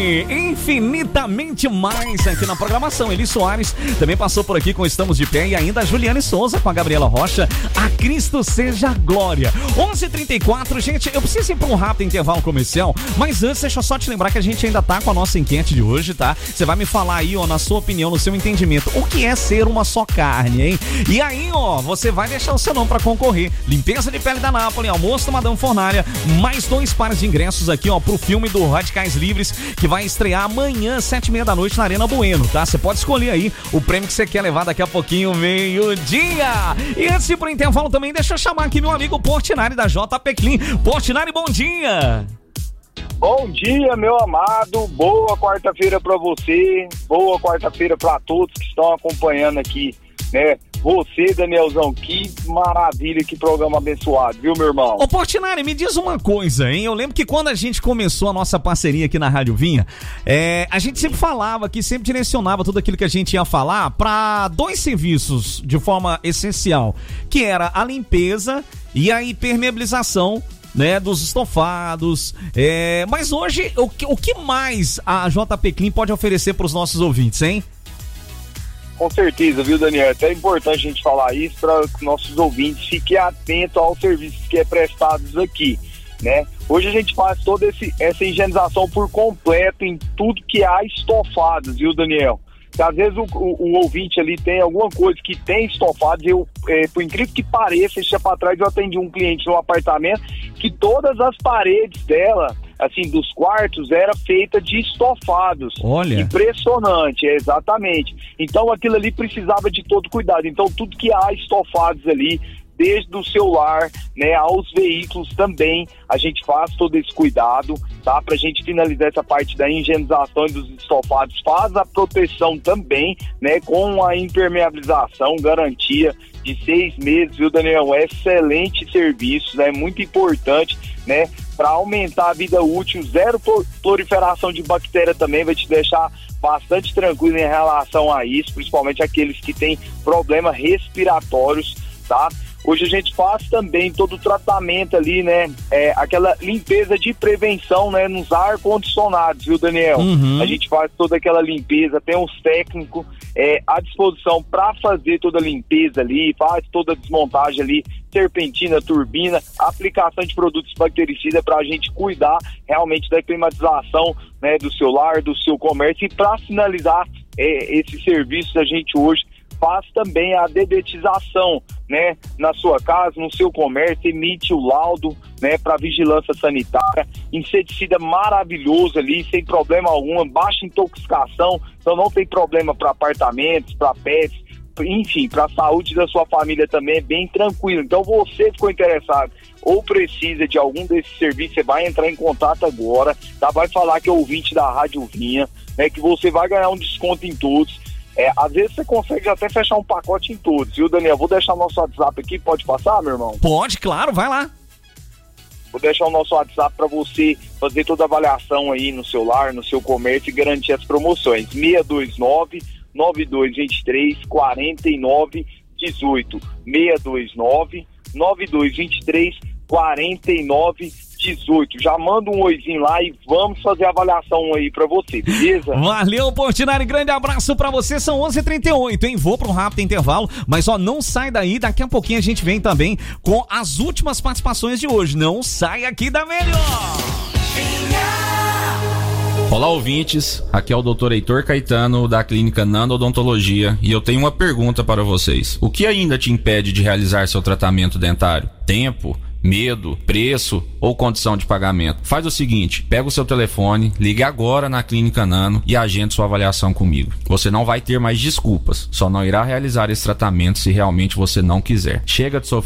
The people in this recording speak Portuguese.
Infinitamente Mais aqui na programação. Eli Soares também passou por aqui com Estamos de Pé e ainda a Juliane Souza com a Gabriela Rocha. A Cristo seja a glória. 11h34, gente, eu preciso ir para um rápido intervalo comercial, mas antes deixa eu só te lembrar que a gente ainda tá com a nossa enquete de hoje, tá? Você vai me falar aí, ó, na sua opinião, no seu entendimento, o que é ser uma só carne, hein? E aí, ó, você vai deixar o seu nome para concorrer. Limpeza de pele da Nápoles, almoço da Madame Fornalha, mais 2 pares de ingressos aqui, ó, pro filme do Radicais Livres, que vai estrear amanhã, 7h30 da noite, na Arena Bueno, tá? Você pode escolher aí o prêmio que você quer levar daqui a pouquinho, meio-dia. E antes de ir pro intervalo também, deixa eu chamar aqui meu amigo Portinari da JP Clean. Portinari, bom dia! Bom dia, meu amado, boa quarta-feira pra você, boa quarta-feira pra todos que estão acompanhando aqui, né? Você, Danielzão, que maravilha, que programa abençoado, viu, meu irmão? Ô, Portinari, me diz uma coisa, hein? Eu lembro que quando a gente começou a nossa parceria aqui na Rádio Vinha, a gente sempre falava aqui, sempre direcionava tudo aquilo que a gente ia falar para 2 serviços de forma essencial, que era a limpeza e a impermeabilização, né, dos estofados. Mas hoje, o que mais a JP Clean pode oferecer para os nossos ouvintes, hein? Com certeza, viu, Daniel? É até importante a gente falar isso para que nossos ouvintes fiquem atentos aos serviços que é prestados aqui, né? Hoje a gente faz toda essa higienização por completo em tudo que há estofados, viu, Daniel? Que às vezes o ouvinte ali tem alguma coisa que tem estofados. Por incrível que pareça, esse dia para trás eu atendi um cliente no apartamento que todas as paredes dela, assim, dos quartos, era feita de estofados. Olha. Impressionante, exatamente. Então aquilo ali precisava de todo cuidado. Então tudo que há estofados ali, desde o celular, né, aos veículos também, a gente faz todo esse cuidado, tá? Pra gente finalizar essa parte da higienização e dos estofados, faz a proteção também, né, com a impermeabilização, garantia de 6 meses, viu, Daniel? Excelente serviço, né? Muito importante, né? Para aumentar a vida útil, zero proliferação de bactéria também, vai te deixar bastante tranquilo em relação a isso, principalmente aqueles que têm problemas respiratórios, tá? Hoje a gente faz também todo o tratamento ali, né? Aquela limpeza de prevenção, né? Nos ar-condicionados, viu, Daniel? Uhum. A gente faz toda aquela limpeza, tem uns técnicos à disposição para fazer toda a limpeza ali, faz toda a desmontagem ali, serpentina, turbina, aplicação de produtos bactericidas para a gente cuidar realmente da climatização, né? Do seu lar, do seu comércio. E para finalizar esses serviços, a gente hoje faz também a dedetização, né, na sua casa, no seu comércio, emite o laudo, né, para vigilância sanitária, inseticida maravilhoso ali, sem problema algum, baixa intoxicação, então não tem problema para apartamentos, para pets, enfim, para a saúde da sua família também é bem tranquilo. Então você ficou interessado ou precisa de algum desses serviços, você vai entrar em contato agora, tá? Vai falar que é ouvinte da Rádio Vinha, né, que você vai ganhar um desconto em todos. Às vezes você consegue até fechar um pacote em todos, viu, Daniel? Vou deixar nosso WhatsApp aqui, pode passar, meu irmão? Pode, claro, vai lá. Vou deixar o nosso WhatsApp para você fazer toda a avaliação aí no seu lar, no seu comércio e garantir as promoções. 629-9223-4918. 629-9223-4918. Já manda um oizinho lá e vamos fazer a avaliação aí pra você, beleza? Valeu, Portinari, grande abraço pra você. São 11h38, hein? Vou pra um rápido intervalo, mas ó, não sai daí, daqui a pouquinho a gente vem também com as últimas participações de hoje. Não sai aqui da melhor! Olá, ouvintes, aqui é o Dr. Heitor Caetano da Clínica Nando Odontologia e eu tenho uma pergunta para vocês. O que ainda te impede de realizar seu tratamento dentário? Tempo? Medo, preço ou condição de pagamento? Faz o seguinte, pega o seu telefone, ligue agora na Clínica Nano e agende sua avaliação comigo. Você não vai ter mais desculpas, só não irá realizar esse tratamento se realmente você não quiser. Chega de sofrer